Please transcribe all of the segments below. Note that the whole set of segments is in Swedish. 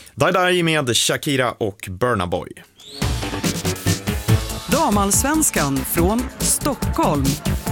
Die Die med Shakira och Burna Boy. Damallsvenskan från Stockholm.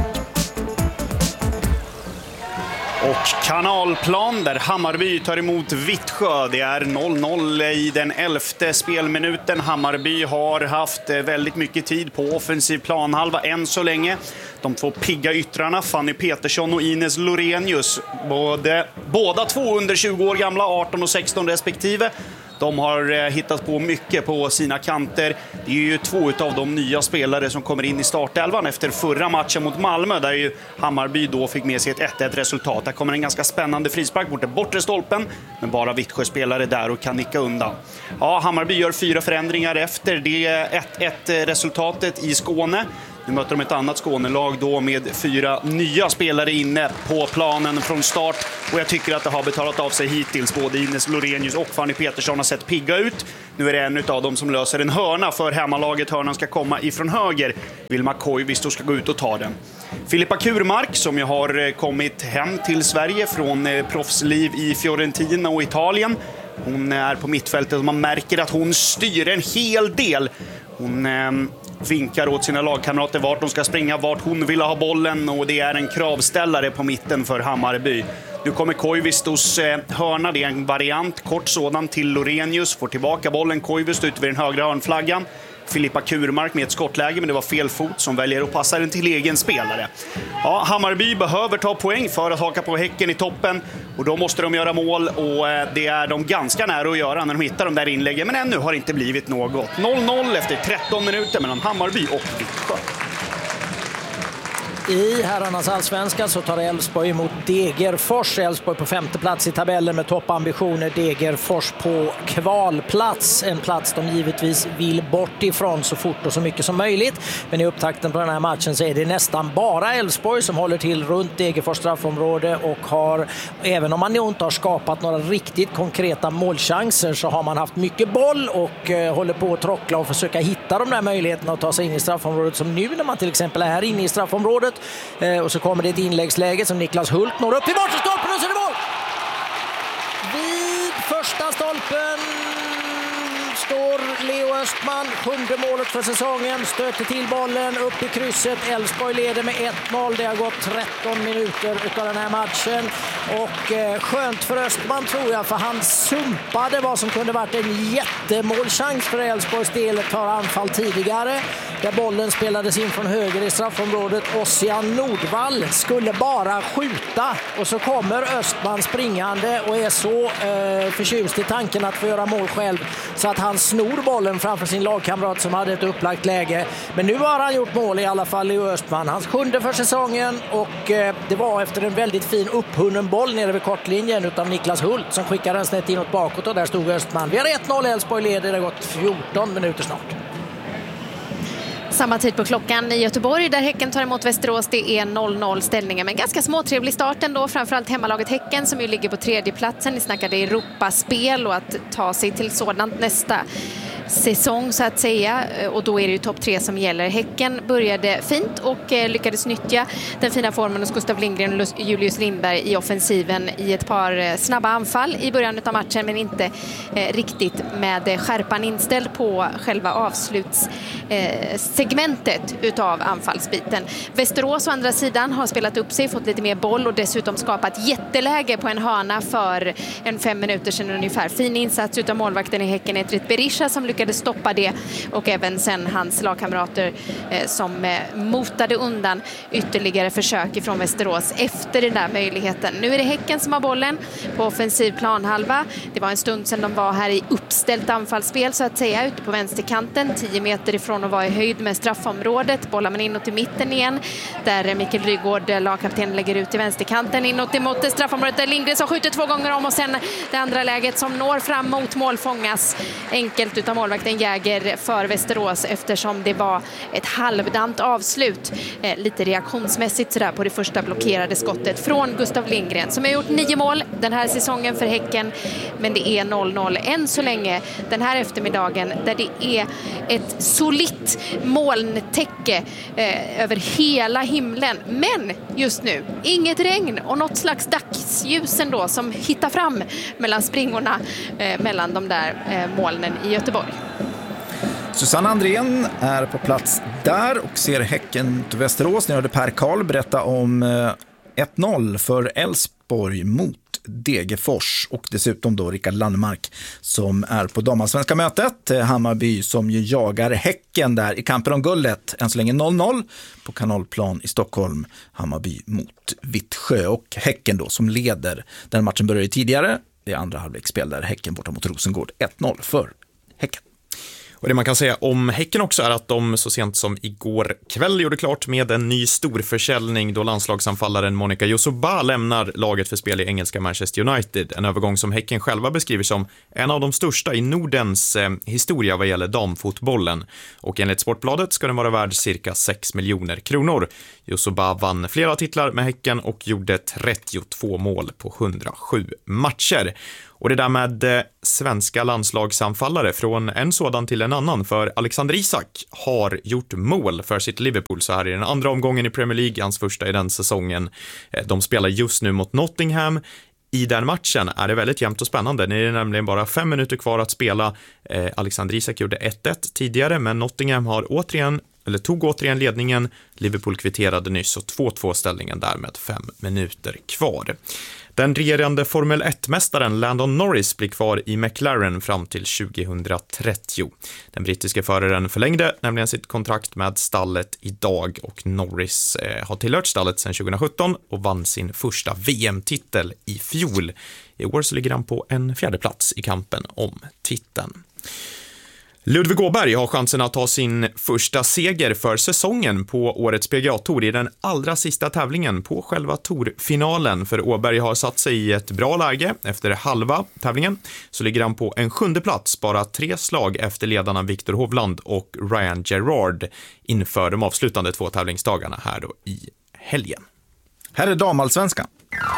Och Kanalplan där Hammarby tar emot Vittsjö. Det är 0-0 i den 11:e spelminuten. Hammarby har haft väldigt mycket tid på offensiv planhalva än så länge. De två pigga yttrarna, Fanny Petersson och Ines Lorenius, båda två under 20 år gamla, 18 och 16 respektive. De har hittat på mycket på sina kanter. Det är ju två av de nya spelare som kommer in i startelvan efter förra matchen mot Malmö, där ju Hammarby då fick med sig ett 1-1 resultat. Där kommer en ganska spännande frispark mot den bortre stolpen, men bara Vittsjö-spelare där och kan nicka undan. Ja, Hammarby gör 4 förändringar efter det 1-1 resultatet i Skåne. Nu möter de ett annat Skånelag då med 4 nya spelare inne på planen från start. Och jag tycker att det har betalat av sig hittills. Både Ines Lorenius och Fanny Petersson har sett pigga ut. Nu är det en av dem som löser en hörna för hemmalaget. Hörnan ska komma ifrån höger. Vilma Koivisto ska gå ut och ta den. Filippa Kurmark, som ju har kommit hem till Sverige från proffsliv i Fiorentina och Italien. Hon är på mittfältet och man märker att hon styr en hel del. Hon vinkar åt sina lagkamrater vart de ska springa, vart hon vill ha bollen, och det är en kravställare på mitten för Hammarby. Nu kommer Koivistos hörna, det är en variant, kort sådan till Lorenius, får tillbaka bollen Koivisto ut vid den högra hörnflaggan. Filippa Kurmark med ett skottläge, men det var fel fot som väljer att passa den till egen spelare. Ja, Hammarby behöver ta poäng för att haka på Häcken i toppen, och då måste de göra mål, och det är de ganska nära att göra när de hittar de där inläggen, men ännu har det inte blivit något. 0-0 efter 13 minuter mellan Hammarby och Vittsjö. I herrarnas allsvenska så tar Elfsborg emot Degerfors. Elfsborg på 5:e plats i tabellen med toppambitioner. Degerfors på kvalplats. En plats de givetvis vill bort ifrån så fort och så mycket som möjligt. Men i upptakten på den här matchen så är det nästan bara Elfsborg som håller till runt Degerfors straffområde och har, även om man inte har skapat några riktigt konkreta målchanser, så har man haft mycket boll och håller på att trockla och försöka hitta de där möjligheterna att ta sig in i straffområdet, som nu när man till exempel är här inne i straffområdet. Och så kommer det ett inläggsläge som Niklas Hult når upp i bortre stolpen, och så är det mål! Vid första stolpen står Leo Östman, 7:e målet för säsongen, stöter till bollen upp i krysset. Elfsborg leder med 1-0. Det har gått 13 minuter av den här matchen, och skönt för Östman tror jag, för han sumpade vad som kunde varit en jättemålchans för Elfsborgs del ett par anfall tidigare, där bollen spelades in från höger i straffområdet. Ossian Nordvall skulle bara skjuta, och så kommer Östman springande och är så förtjust i tanken att få göra mål själv, så att han snor bollen framför sin lagkamrat som hade ett upplagt läge. Men nu har han gjort mål i alla fall, Leo Östman. Hans 7:e för säsongen, och det var efter en väldigt fin upphunnen boll nere vid kortlinjen utav Niklas Hult som skickade den snett inåt bakåt, och där stod Östman. Vi har 1-0, Elfsborg leder, det har gått 14 minuter snart. Samma tid på klockan i Göteborg där Häcken tar emot Västerås. Det är 0-0 ställningar, men ganska småtrevlig start ändå. Framförallt hemmalaget Häcken som ju ligger på 3:e platsen. Ni snackade Europaspel och att ta sig till sådant nästa säsong så att säga, och då är det ju topp 3 som gäller. Häcken började fint och lyckades nyttja den fina formen hos Gustav Lindgren och Julius Lindberg i offensiven i ett par snabba anfall i början av matchen, men inte riktigt med skärpan inställd på själva avslutssegmentet utav anfallsbiten. Västerås å andra sidan har spelat upp sig, fått lite mer boll och dessutom skapat jätteläge på en hörna för en 5 minuter sedan ungefär. Fin insats utav målvakten i Häcken, Etrit Berisha, som lyckades stoppa det, och även sen hans lagkamrater som motade undan ytterligare försök ifrån Västerås efter den där möjligheten. Nu är det Häcken som har bollen på offensiv planhalva. Det var en stund sedan de var här i uppställt anfallsspel så att säga, ute på vänsterkanten, 10 meter ifrån att vara i höjd med straffområdet. Bollar man inåt i mitten igen, där Mikael Rygård, lagkapten, lägger ut i vänsterkanten inåt emot straffområdet, där Lindgren som skjuter 2 gånger om, och sen det andra läget som når fram mot mål fångas enkelt utav målvakten målvakten Jäger för Västerås eftersom det var ett halvdant avslut. Lite reaktionsmässigt sådär på det första blockerade skottet från Gustav Lindgren som har gjort 9 mål den här säsongen för Häcken. Men det är 0-0 än så länge den här eftermiddagen där det är ett solitt molntäcke över hela himlen. Men just nu inget regn och något slags dagsljus ändå som hittar fram mellan springorna mellan de där molnen i Göteborg. Susanne Andrén är på plats där och ser Häcken till Västerås. Ni hörde Per Karl berätta om 1-0 för Elfsborg mot Degerfors och dessutom då Rickard Landemark som är på damallsvenska mötet. Hammarby som ju jagar Häcken där i kampen om guldet. Än så länge 0-0 på Kanalplan i Stockholm. Hammarby mot Vittsjö och Häcken då som leder. Den matchen började tidigare. Det är andra halvleksspel där Häcken borta mot Rosengård 1-0 för Häcken. Och det man kan säga om Häcken också är att de så sent som igår kväll gjorde klart med en ny storförsäljning då landslagsanfallaren Monica Yosuba lämnar laget för spel i engelska Manchester United. En övergång som Häcken själva beskriver som en av de största i Nordens historia vad gäller damfotbollen. Och enligt Sportbladet ska den vara värd cirka 6 miljoner kronor. Yosuba vann flera titlar med Häcken och gjorde 32 mål på 107 matcher. Och det där med svenska landslagsanfallare från en sådan till en annan, för Alexander Isak har gjort mål för sitt Liverpool så här i den andra omgången i Premier League, hans första i den säsongen. De spelar just nu mot Nottingham. I den matchen är det väldigt jämnt och spännande. Det är nämligen bara 5 minuter kvar att spela. Alexander Isak gjorde 1-1 tidigare, men Nottingham tog återigen ledningen. Liverpool kvitterade nyss och 2-2 ställningen där med 5 minuter kvar. Den regerande Formel 1-mästaren Landon Norris blir kvar i McLaren fram till 2030. Den brittiska föraren förlängde nämligen sitt kontrakt med stallet idag och Norris har tillhört stallet sedan 2017 och vann sin första VM-titel i fjol. I år så ligger han på en 4:e plats i kampen om titeln. Ludvig Åberg har chansen att ta sin första seger för säsongen på årets PGA-tour i den allra sista tävlingen på själva tourfinalen. För Åberg har satt sig i ett bra läge efter halva tävlingen. Så ligger han på en 7:e plats, bara 3 slag efter ledarna Victor Hovland och Ryan Gerard inför de avslutande 2 tävlingsdagarna här då i helgen. Här är damallsvenskan.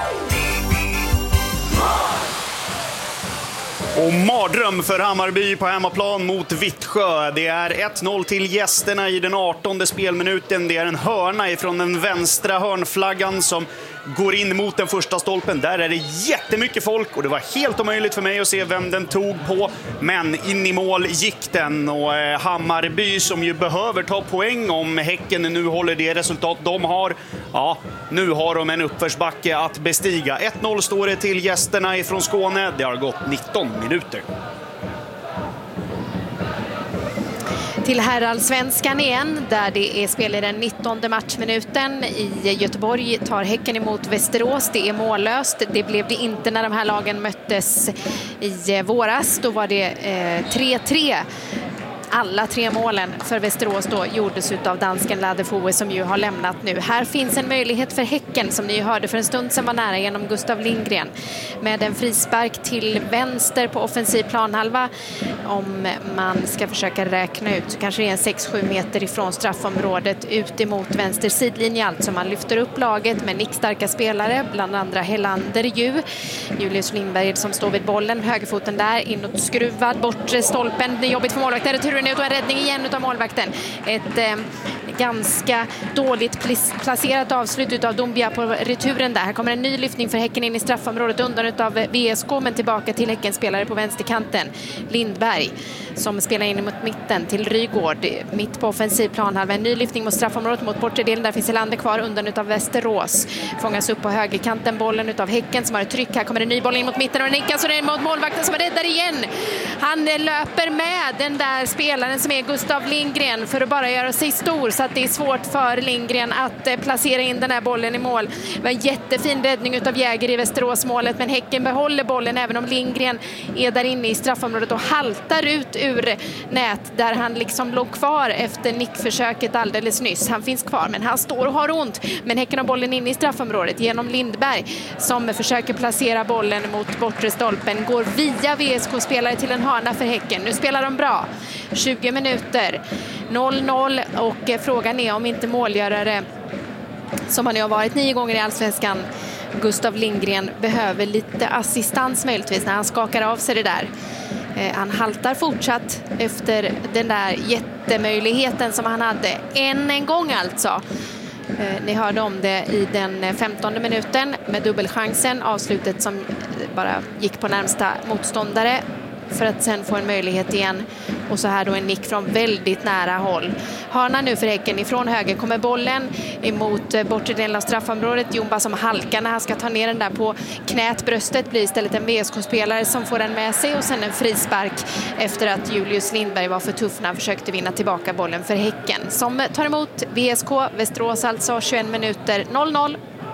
Och mardröm för Hammarby på hemmaplan mot Vittsjö. Det är 1-0 till gästerna i den 18:e spelminuten. Det är en hörna ifrån den vänstra hörnflaggan som går in mot den första stolpen. Där är det jättemycket folk och det var helt omöjligt för mig att se vem den tog på. Men in i mål gick den och Hammarby som ju behöver ta poäng om Häcken nu håller det resultat de har. Ja, nu har de en uppförsbacke att bestiga. 1-0 står det till gästerna ifrån Skåne. Det har gått 19 minuter. Till herrallsvenskan igen där det är spel i den 19:e matchminuten. I Göteborg tar Häcken emot Västerås. Det är mållöst. Det blev det inte när de här lagen möttes i våras. Då var det 3-3. Alla 3 målen för Västerås då gjordes av dansken Ladefoe som ju har lämnat nu. Här finns en möjlighet för Häcken som ni hörde för en stund sedan var nära genom Gustav Lindgren. Med en frispark till vänster på offensiv planhalva. Om man ska försöka räkna ut så kanske det är en 6-7 meter ifrån straffområdet ut emot vänster sidlinje. Alltså man lyfter upp laget med nickstarka spelare, bland andra Helander Julius Lindberg som står vid bollen, högerfoten där, inåt skruvad, bortre stolpen. Det är jobbigt för målvakten. Returen ut och en räddning igen utav målvakten. Ett ganska dåligt placerat avslut utav Dombia på returen där. Här kommer en ny lyftning för Häcken in i straffområdet undan utav VSK men tillbaka till Häcken spelare på vänsterkanten. Lindberg som spelar in mot mitten till Rygård mitt på offensiv planhalva. En ny lyftning mot straffområdet mot bortre delen. Där finns Helander kvar undan utav Västerås. Fångas upp på högerkanten bollen utav Häcken som har ett tryck. Här kommer en ny boll in mot mitten och en nickas och det är mot målvakten som är räddar igen. Han löper med den där spelaren som är Gustav Lindgren för att bara göra sig stor så att att det är svårt för Lindgren att placera in den här bollen i mål. Det var en jättefin räddning utav Jäger i Västeråsmålet, men Häcken behåller bollen även om Lindgren är där inne i straffområdet och haltar ut ur nät där han liksom låg kvar efter nickförsöket alldeles nyss. Han finns kvar, men han står och har ont. Men Häcken har bollen inne i straffområdet genom Lindberg som försöker placera bollen mot bortre stolpen. Går via VSK-spelare till en hörna för Häcken. Nu spelar de bra. 20 minuter. 0-0 och frågan är om inte målgörare som han nu har varit 9 gånger i Allsvenskan, Gustav Lindgren, behöver lite assistans möjligtvis när han skakar av sig det där. Han haltar fortsatt efter den där jättemöjligheten som han hade en gång alltså. Ni hörde om det i den 15:e minuten med dubbelchansen, avslutet som bara gick på närmsta motståndare för att sen få en möjlighet igen. Och så här då en nick från väldigt nära håll. Hörna nu för Häcken. Ifrån höger kommer bollen emot bortre delen av straffområdet. Jomba som halkar när han ska ta ner den där på knät. Bröstet blir istället en VSK-spelare som får den med sig. Och sen en frispark efter att Julius Lindberg var för tuff när han försökte vinna tillbaka bollen för Häcken. Som tar emot VSK. Västerås alltså 21 minuter 0-0.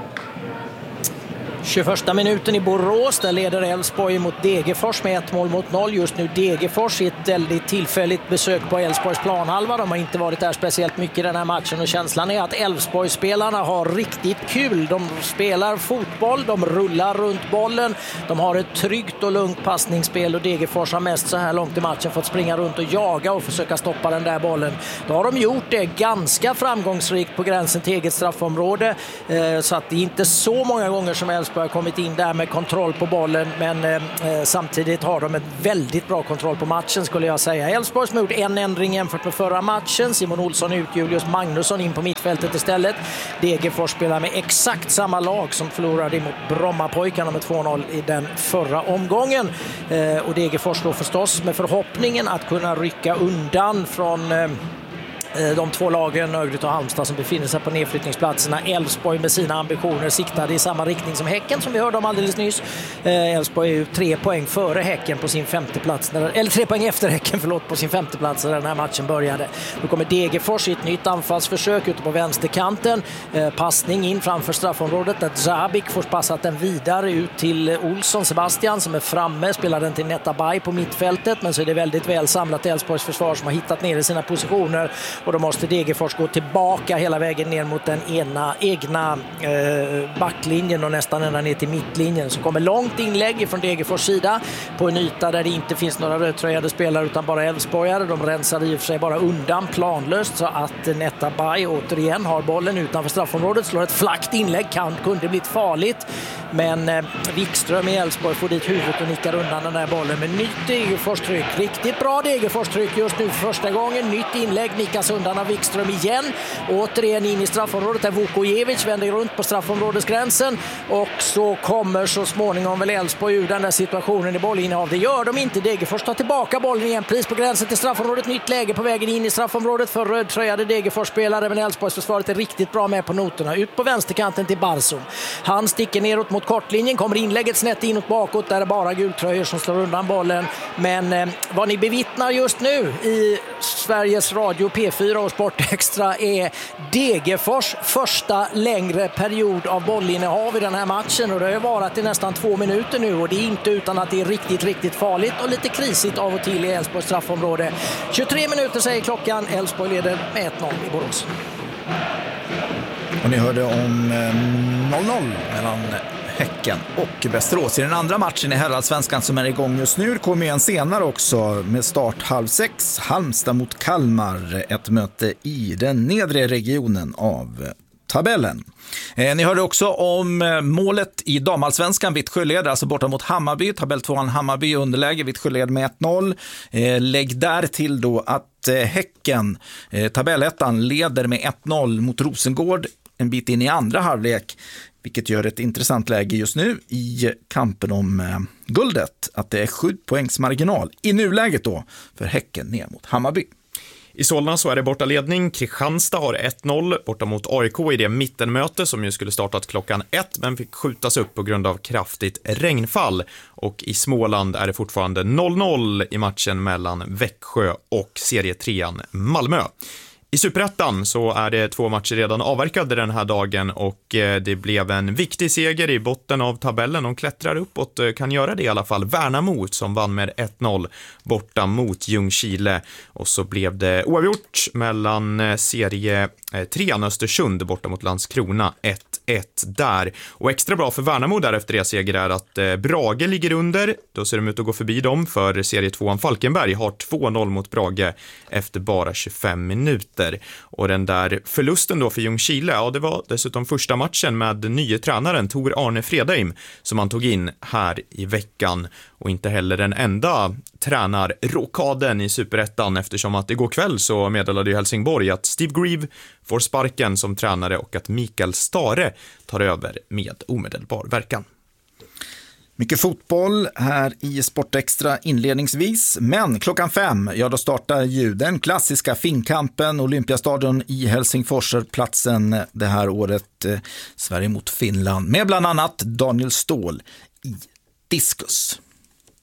21 minuten i Borås, där leder Elfsborg mot Degerfors med 1-0. Just nu Degerfors i ett väldigt tillfälligt besök på Elfsborgs planhalva. De har inte varit där speciellt mycket i den här matchen och känslan är att Elfsborgsspelarna har riktigt kul. De spelar fotboll, de rullar runt bollen, de har ett tryggt och lugnt passningsspel och Degerfors har mest så här långt i matchen fått springa runt och jaga och försöka stoppa den där bollen. Då har de gjort det ganska framgångsrikt på gränsen till eget straffområde, så att det är inte så många gånger som Elfsborg har kommit in där med kontroll på bollen, men samtidigt har de en väldigt bra kontroll på matchen skulle jag säga. Elfsborg som har gjort en ändring jämfört med förra matchen. Simon Olsson ut, Julius Magnusson in på mittfältet istället. Degerfors spelar med exakt samma lag som förlorade mot Brommapojkarna med 2-0 i den förra omgången. Och Degerfors då förstås med förhoppningen att kunna rycka undan från de två lagen, Örgryte och Halmstad, som befinner sig på nedflyttningsplatserna. Elfsborg med sina ambitioner siktade i samma riktning som Häcken som vi hörde om alldeles nyss. Elfsborg är ju 3 poäng före Häcken på sin 5:e plats, eller 3 poäng efter Häcken på sin 5:e plats när den här matchen började. Då kommer Degerfors i ett nytt anfallsförsök ute på vänsterkanten. Passning in framför straffområdet där Zabik får passat den vidare ut till Olsson Sebastian som är framme, spelar den till Netabay på mittfältet, men så är det väldigt väl samlat Elfsborgs försvar som har hittat ner i sina positioner. Och då måste Degerfors gå tillbaka hela vägen ner mot den egna backlinjen och nästan ända ner till mittlinjen. Så kommer långt inlägg från Degerfors sida på en yta där det inte finns några rödtröjade spelare utan bara Elfsborgare. De rensar i och för sig bara undan planlöst så att Netabay återigen har bollen utanför straffområdet. Slår ett flackt inlägg, kunde blivit farligt. Men Wikström i Elfsborg får dit huvudet och nickar undan den där bollen med nytt Degerfors-tryck. Riktigt bra Degerfors-tryck just nu för första gången. Nytt inlägg, nickas undan av Wikström igen. Återigen in i straffområdet där Vukojevic vänder runt på straffområdesgränsen. Och så kommer så småningom väl Elfsborg ur den där situationen i bollinnehav. Det gör de inte. Degerfors tar tillbaka bollen igen. Pris på gränsen till straffområdet. Nytt läge på vägen in i straffområdet för rödtröjade Degerfors-spelare. Men Elfsborgs försvaret är riktigt bra med på noterna. Ut på vänsterkanten till Barsum. Han sticker neråt mot kortlinjen. Kommer inlägget snett inåt bakåt. Där är bara gultröjor som slår undan bollen. Men vad ni bevittnar just nu i Sveriges Radio P4 och Sport Extra är Degerfors första längre period av bollinnehav i den här matchen. Och det har varit i nästan 2 minuter nu. Och det är inte utan att det är riktigt farligt och lite krisigt av och till i Elfsborgs straffområde. 23 minuter säger klockan. Elfsborg leder med 1-0 i Borås. Och ni hörde om 0-0 mellan Häcken och Västerås i den andra matchen i herrallsvenskan som är igång just nu. Det kommer en senare också med start 5:30. Halmstad mot Kalmar, ett möte i den nedre regionen av tabellen. Ni hörde också om målet i damallsvenskan. Vittsjö leder alltså borta mot Hammarby. Tabell 2an Hammarby underläge. Vittsjö leder med 1-0. Lägg där till då att Häcken, tabellettan, leder med 1-0 mot Rosengård en bit in i andra halvlek. Vilket gör ett intressant läge just nu i kampen om guldet. Att det är 7 poängs marginal i nuläget då för Häcken ner mot Hammarby. I Solna så är det bortaledning. Kristianstad har 1-0 borta mot AIK i det mittenmöte som ju skulle startat klockan 1 men fick skjutas upp på grund av kraftigt regnfall. Och i Småland är det fortfarande 0-0 i matchen mellan Växjö och serietrean Malmö. I Superettan så är det 2 matcher redan avverkade den här dagen och det blev en viktig seger i botten av tabellen. De klättrar uppåt, kan göra det i alla fall. Värnamo som vann med 1-0 borta mot Ljungskile. Och så blev det oavgjort mellan serie 3 Östersund borta mot Landskrona 1-1 där. Och extra bra för Värnamo där efter det seger är att Brage ligger under. Då ser de ut att gå förbi dem, för serie 2 Falkenberg har 2-0 mot Brage efter bara 25 minuter. Och den där förlusten då för Ljungskile, ja, det var dessutom första matchen med nye tränaren Tor Arne Fredheim som han tog in här i veckan. Och inte heller den enda tränarrokaden i Superettan, eftersom att igår kväll så meddelade ju Helsingborg att Steve Grieve får sparken som tränare och att Mikael Stare tar över med omedelbar verkan. Mycket fotboll här i Sportextra inledningsvis, men 5:00, ja då startar ju den klassiska Finnkampen, Olympiastadion i Helsingfors, platsen det här året, Sverige mot Finland, med bland annat Daniel Ståhl i diskus.